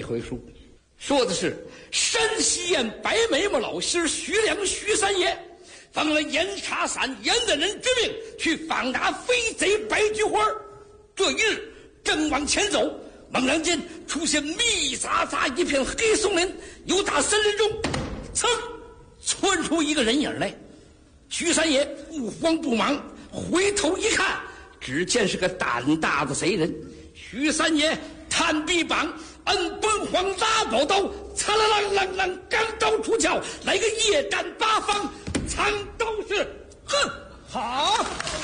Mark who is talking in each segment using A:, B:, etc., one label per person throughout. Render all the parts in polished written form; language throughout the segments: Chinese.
A: 回书，说的是山西县白眉毛老师徐良徐三爷奉了严查散严的人之命，去访拿飞贼白菊花。这一日正往前走，猛然间出现密匝匝一片黑松林，由打森林中噌窜出一个人影来。徐三爷不慌不忙，回头一看，只见是个胆大的贼人。徐三爷探臂膀，摁敦煌拉宝刀，擦啦啷啷啷，钢刀出鞘，来个夜战八方，藏刀式，哼，
B: 好，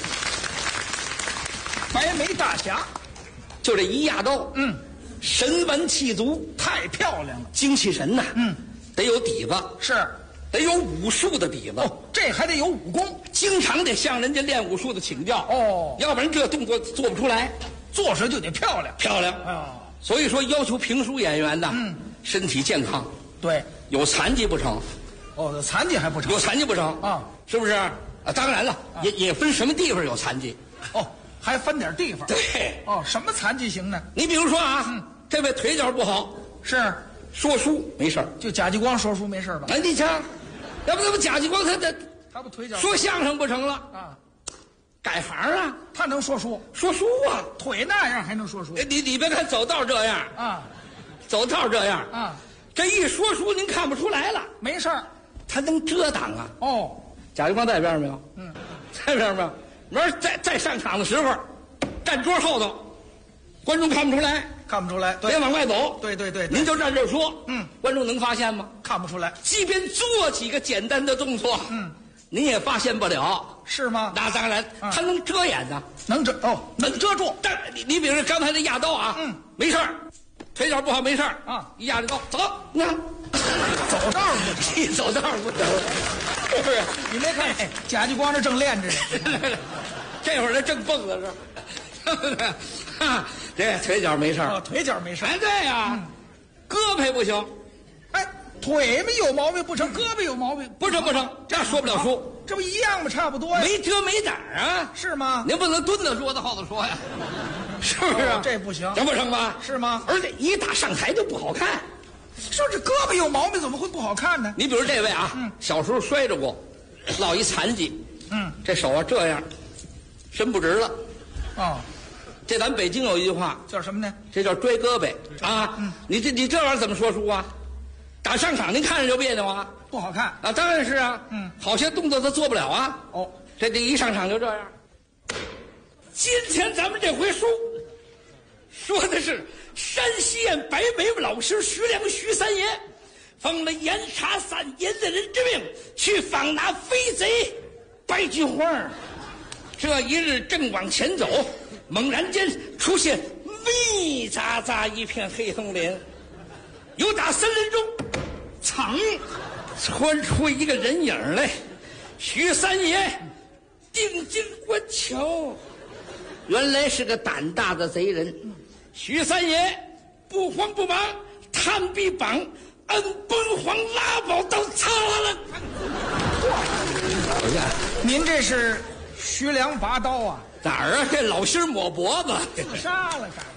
B: 白眉大侠，
A: 就这一压刀，神文气足，
B: 太漂亮了，
A: 精气神呐，得有底子，
B: 是，
A: 得有武术的底子，
B: 哦，这还得有武功，
A: 经常得向人家练武术的请教，
B: 哦，
A: 要不然这动作做不出来，
B: 做事就得漂亮，
A: 漂亮
B: 啊，
A: 所以说要求评书演员呐，身体健康，
B: 对，
A: 有残疾不成，
B: 哦，有残疾还不成，
A: 有残疾不成
B: 啊，
A: 是不是？啊，当然了，也分什么地方有残疾，
B: 哦，还分点地方，
A: 对，
B: 哦，什么残疾行呢？
A: 你比如说啊，这位腿脚不好，
B: 是
A: 说书没事儿，
B: 就贾继光说书没事吧？
A: 哎，你瞧，要不贾继光
B: 他不腿脚
A: 说相声不成了，
B: 啊，
A: 改行啊，
B: 他能说书，
A: 说书啊，
B: 腿那样还能说书
A: 哎你别看走道这样，
B: 啊
A: 走道这样，
B: 啊，
A: 这一说书您看不出来了，
B: 没事儿
A: 他能遮挡啊。
B: 哦，
A: 贾继光在边没有？在边没有？明儿再上场的时候，站桌后头，观众看不出来，
B: 看不出来，
A: 别往外走。
B: 对，
A: 您就站这儿说，观众能发现吗？
B: 看不出来，
A: 即便做几个简单的动作，您也发现不了。
B: 是吗？
A: 那当然，他能遮掩呐，
B: 能遮哦，能遮住。
A: 但你比如说刚才那压刀啊，没事儿，腿脚不好没事儿
B: 啊，
A: 一压这刀走，你看，
B: 走道不成，
A: 一走道不成，是不是？
B: 你没看贾继光这正练着呢，
A: 这会儿他正蹦在这儿，这腿脚没事儿，
B: 哦，腿脚没事。
A: 哎，对呀，胳膊不行，
B: 哎，腿嘛有毛病不成，胳膊有毛病
A: 不成，这样说不了书，
B: 这不一样吗？差不多呀，
A: 没遮没胆啊，
B: 是吗？
A: 您不能蹲在桌子后头说呀，是不是？
B: 这不行，
A: 这不成吧？
B: 是吗？
A: 而且一打上台就不好看。
B: 说这胳膊有毛病，怎么会不好看呢？
A: 你比如这位啊，小时候摔着过，落一残疾，这手啊这样，伸不直了。
B: 哦，
A: 这咱北京有一句话
B: 叫什么呢？
A: 这叫拽胳膊啊。你这玩意儿怎么说书啊？打上场您看着就别扭啊，
B: 不好看
A: 啊，当然是啊。好些动作他做不了啊。
B: 哦，
A: 这一上场就这样。今天咱们这回书说的是山西县白眉毛老师徐良徐三爷奉了严查散严的人之命，去访拿飞贼白菊花。这一日正往前走，猛然间出现密匝匝一片黑松林，由打森林中噌窜出一个人影来。徐三爷定睛观瞧，原来是个胆大的贼人。徐三爷不慌不忙，探臂膀，摁敦煌拉宝刀，擦了。
B: 您这是徐良拔刀啊？
A: 哪儿啊？这老师抹脖子，
B: 自杀了，赶